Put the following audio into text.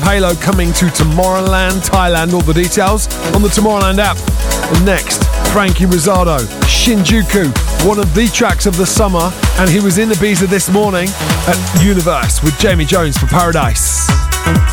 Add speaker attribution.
Speaker 1: Halo coming to Tomorrowland, Thailand. All the details on the Tomorrowland app. And next, Frankie Rosado, Shinjuku, one of the tracks of the summer. And he was in Ibiza this morning at Universe with Jamie Jones for Paradise.